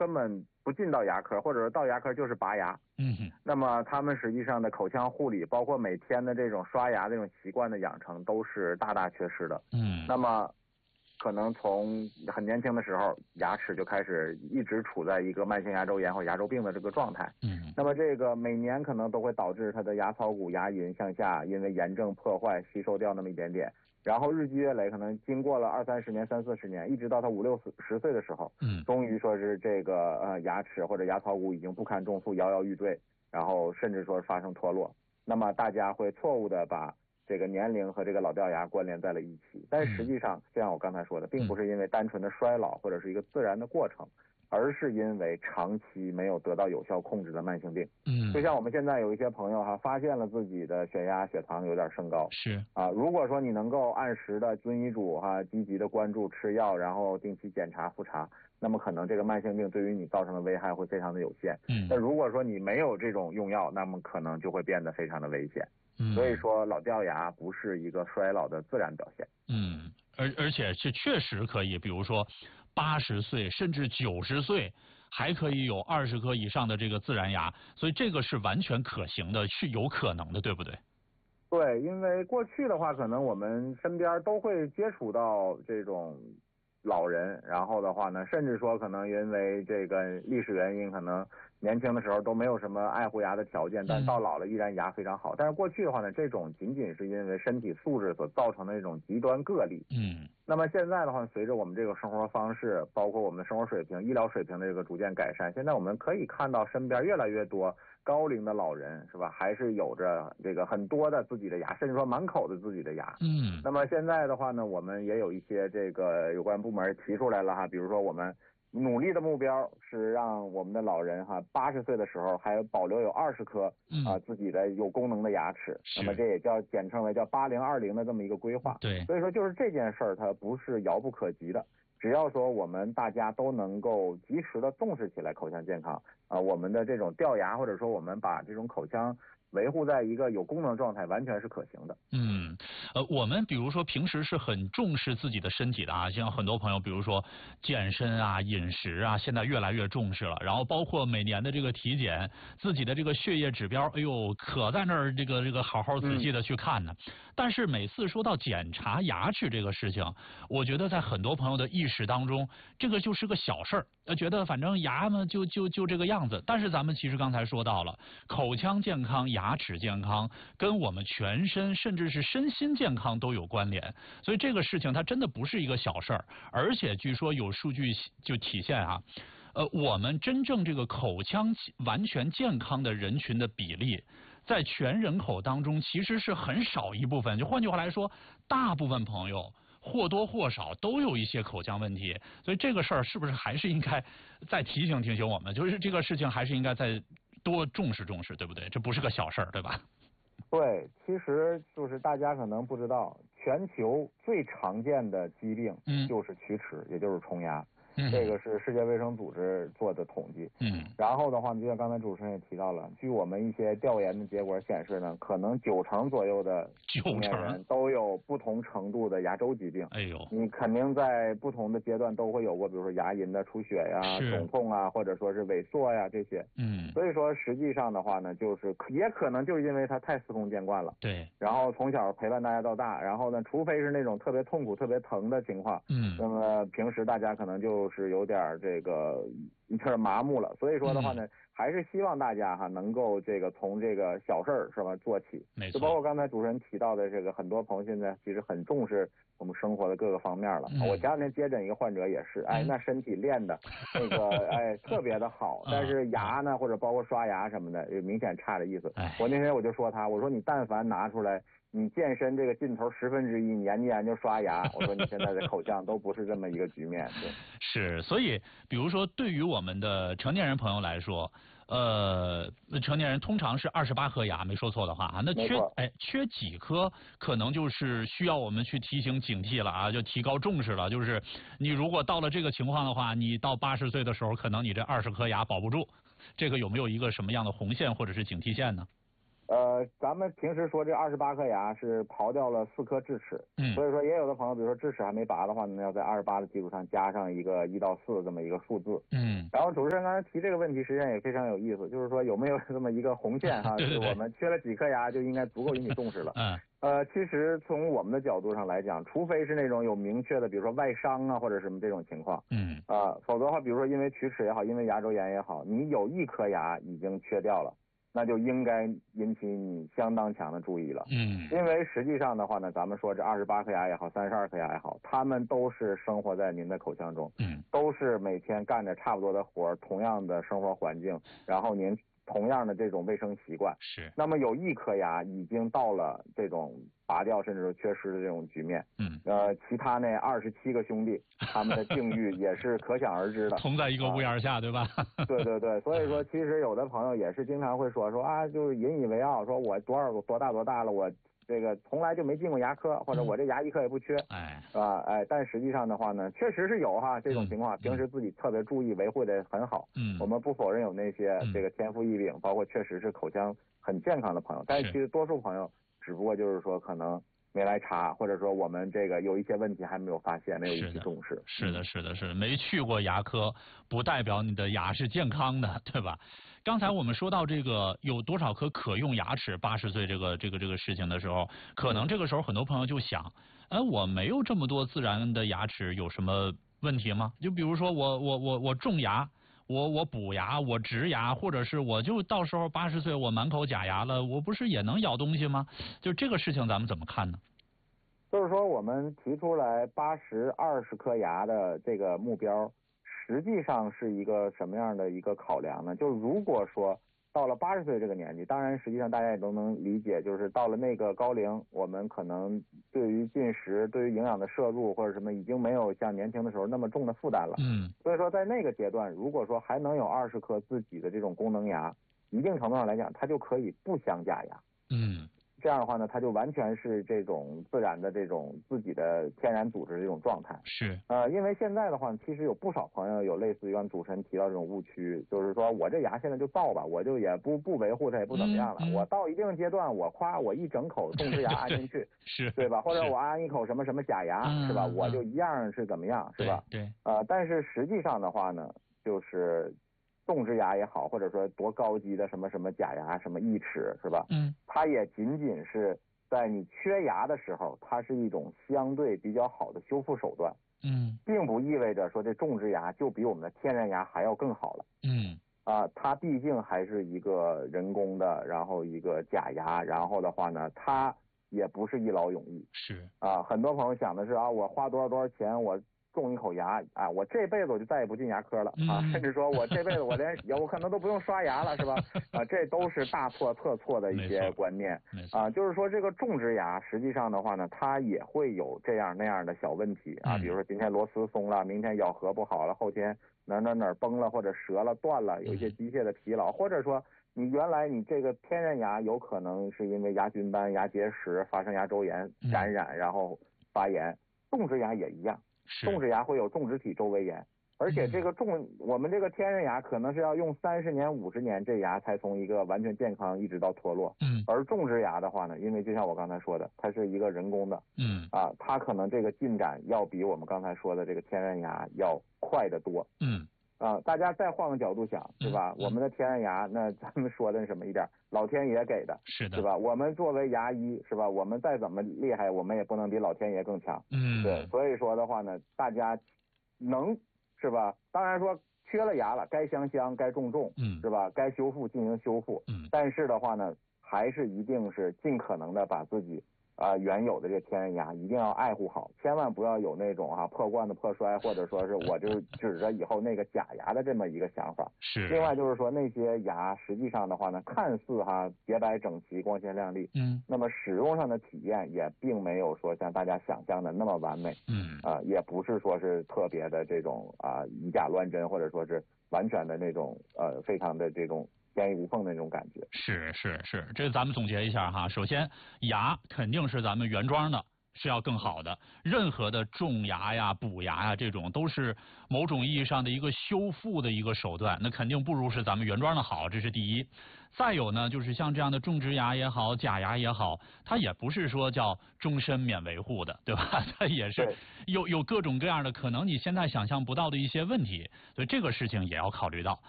根本不进到牙科，或者是到牙科就是拔牙。那么他们实际上的口腔护理，包括每天的这种刷牙这种习惯的养成，都是大大缺失的。那么可能从很年轻的时候，牙齿就开始一直处在一个慢性牙周炎或牙周病的这个状态。那么这个每年可能都会导致它的牙槽骨、牙龈向下，因为炎症破坏吸收掉那么一点点，然后日积月累，可能经过了20-30年、30-40年，一直到他50-60岁的时候，终于说是这个牙齿或者牙槽骨已经不堪重负，摇摇欲坠，然后甚至说发生脱落。那么大家会错误的把这个年龄和这个老掉牙关联在了一起，但是实际上，就像我刚才说的，并不是因为单纯的衰老或者是一个自然的过程，而是因为长期没有得到有效控制的慢性病。就像我们现在有一些朋友发现了自己的血压、血糖有点升高，如果说你能够按时的遵医嘱积极的关注吃药，然后定期检查复查，那么可能这个慢性病对于你造成的危害会非常的有限。但如果说你没有这种用药，那么可能就会变得非常的危险。所以说老掉牙不是一个衰老的自然表现。 而且是确实可以，比如说80岁甚至90岁还可以有20颗以上的这个自然牙，所以这个是完全可行的，是有可能的，对不对？ 对，因为过去的话，可能我们身边都会接触到这种老人，然后的话呢，甚至说可能因为这个历史原因，可能年轻的时候都没有什么爱护牙的条件，但到老了依然牙非常好。但是过去的话呢，这种仅仅是因为身体素质所造成的一种极端个例。那么现在的话，随着我们这个生活方式，包括我们的生活水平、医疗水平的这个逐渐改善，现在我们可以看到身边越来越多高龄的老人，是吧？还是有着这个很多的自己的牙，甚至说满口的自己的牙。那么现在的话呢，我们也有一些这个有关部门提出来了比如说我们努力的目标是让我们的老人80岁的时候还保留有20颗自己的有功能的牙齿，那么这也叫简称为叫80-20的这么一个规划。 对， 所以说就是这件事儿它不是遥不可及的，只要说我们大家都能够及时的重视起来口腔健康我们的这种掉牙或者说我们把这种口腔维护在一个有功能状态，完全是可行的。 我们比如说平时是很重视自己的身体的像很多朋友比如说健身饮食现在越来越重视了，然后包括每年的这个体检，自己的这个血液指标，可在那儿这个好好仔细的去看呢。但是每次说到检查牙齿这个事情，我觉得在很多朋友的意识当中，这个就是个小事儿，觉得反正牙嘛就这个样子。但是咱们其实刚才说到了，口腔健康、牙齿健康跟我们全身甚至是身心健康都有关联，所以这个事情它真的不是一个小事儿。而且据说有数据就体现我们真正这个口腔完全健康的人群的比例，在全人口当中其实是很少一部分，就换句话来说，大部分朋友或多或少都有一些口腔问题，所以这个事儿是不是还是应该再提醒提醒我们，就是这个事情还是应该再多重视重视，对不对？这不是个小事儿，对吧？ 对，其实就是大家可能不知道，全球最常见的疾病就是龋齿，也就是虫牙。这个是世界卫生组织做的统计。然后的话，就像刚才主持人也提到了，据我们一些调研的结果显示呢，可能90%左右的成年人都有不同程度的牙周疾病。你肯定在不同的阶段都会有过，比如说牙龈的出血呀、肿痛或者说是萎缩呀这些。所以说实际上的话呢，就是也可能就是因为他太司空见惯了。 对。 然后从小陪伴大家到大，然后呢，除非是那种特别痛苦、特别疼的情况，那么平时大家可能就是有点这个有点麻木了。所以说的话呢，还是希望大家能够这个从这个小事儿是吧做起。 没错。 就包括刚才主持人提到的这个，很多朋友现在其实很重视我们生活的各个方面了。我前两天接诊一个患者也是，那身体练的那个特别的好，但是牙呢或者包括刷牙什么的明显差的意思。我那天我就说他，我说你但凡拿出来你健身这个劲头1/10，你研究刷牙，我说你现在的口腔都不是这么一个局面。对， 是，所以比如说对于我们的成年人朋友来说，成年人通常是28颗牙，没说错的话那缺几颗可能就是需要我们去提醒警惕了就提高重视了。就是你如果到了这个情况的话，你到80岁的时候，可能你这20颗牙保不住，这个有没有一个什么样的红线或者是警惕线呢？ 咱们平时说这28颗牙是刨掉了4颗智齿，所以说也有的朋友，比如说智齿还没拔的话呢，要在28的基础上加上一个1到4这么一个数字。然后主持人刚才提这个问题，实际上也非常有意思，就是说有没有这么一个红线哈，是我们缺了几颗牙就应该足够引起重视了。其实从我们的角度上来讲，除非是那种有明确的，比如说外伤啊或者什么这种情况，否则的话，比如说因为龋齿也好，因为牙周炎也好，你有1颗牙已经缺掉了。那就应该引起你相当强的注意了。因为实际上的话呢，咱们说这28颗牙也好，32颗牙也好，他们都是生活在您的口腔中，都是每天干着差不多的活，同样的生活环境，然后您同样的这种卫生习惯。那么有1颗牙已经到了这种拔掉甚至是缺失的这种局面。其他那27个兄弟，他们的境遇也是可想而知的。 同在一个屋檐下，对吧？ 对对对，所以说其实有的朋友也是经常会说啊，就是引以为傲，说我多大了，我这个从来就没进过牙科，或者我这牙1颗也不缺，但实际上的话呢，确实是有哈这种情况，平时自己特别注意维护的很好。我们不否认有那些这个天赋异禀，包括确实是口腔很健康的朋友，但是其实多数朋友只不过就是说可能没来查，或者说我们这个有一些问题还没有发现，没有引起重视。 是的，没去过牙科不代表你的牙是健康的，对吧？刚才我们说到这个有多少颗可用牙齿，80岁这个事情的时候，可能这个时候很多朋友就想，我没有这么多自然的牙齿，有什么问题吗？就比如说我种牙。我补牙，我植牙，或者是我就到时候80岁我满口假牙了，我不是也能咬东西吗？就这个事情咱们怎么看呢？ 就是说我们提出来20颗牙的这个目标，实际上是一个什么样的一个考量呢？就是如果说到了80岁这个年纪，当然实际上大家也都能理解，就是到了那个高龄，我们可能对于进食、对于营养的摄入或者什么，已经没有像年轻的时候那么重的负担了。所以说在那个阶段，如果说还能有20颗自己的这种功能牙，一定程度上来讲，它就可以不镶假牙。这样的话呢，它就完全是这种自然的这种自己的天然组织这种状态。因为现在的话，其实有不少朋友有类似于刚主持人提到这种误区，就是说我这牙现在就造吧，我就也不维护它，也不怎么样了。我到一定阶段，我一整口种植牙安进去，对吧？或者我安一口什么什么假牙，是吧？我就一样是怎么样，是吧？ 对。 但是实际上的话呢，就是种植牙也好，或者说多高级的什么什么假牙、什么义齿，是吧？它也仅仅是在你缺牙的时候，它是一种相对比较好的修复手段。并不意味着说这种植牙就比我们的天然牙还要更好了。它毕竟还是一个人工的，然后一个假牙，然后的话呢，它也不是一劳永逸。很多朋友想的是我花多少钱，我种一口牙我这辈子我就再也不进牙科了甚至说我这辈子我可能都不用刷牙了，是吧？这都是大错特错的一些观念就是说这个种植牙实际上的话呢，它也会有这样那样的小问题比如说今天螺丝松了，明天咬合不好了，后天哪儿崩了或者折了断了，有一些机械的疲劳，或者说你原来你这个天然牙有可能是因为牙菌斑、牙结石发生牙周炎感染然后发炎，种植牙也一样。种植牙会有种植体周围炎，而且这个我们这个天然牙可能是要用30年、50年，这牙才从一个完全健康一直到脱落。而种植牙的话呢，因为就像我刚才说的，它是一个人工的，它可能这个进展要比我们刚才说的这个天然牙要快得多。大家再换个角度想，对吧？我们的天然牙，那咱们说的什么一点，老天爷给的， 是吧？我们作为牙医，是吧？我们再怎么厉害，我们也不能比老天爷更强。对，所以说的话呢，大家是吧？当然说缺了牙了，该镶，该种，是吧？该修复进行修复。但是的话呢，还是一定是尽可能的把自己原有的这天然牙一定要爱护好，千万不要有那种破罐子破摔，或者说是我就指着以后那个假牙的这么一个想法。另外就是说那些牙实际上的话呢，看似洁白整齐、光鲜亮丽，那么使用上的体验也并没有说像大家想象的那么完美。也不是说是特别的这种以假乱真，或者说是完全的那种非常的这种天衣无缝的那种感觉。 是，这咱们总结一下哈。首先，牙肯定是咱们原装的， 是要更好的。任何的种牙呀、补牙呀，这种都是某种意义上的一个修复的一个手段，那肯定不如是咱们原装的好，这是第一。再有呢，就是像这样的种植牙也好、假牙也好，它也不是说叫终身免维护的，对吧？它也是有各种各样的可能你现在想象不到的一些问题，所以这个事情也要考虑到。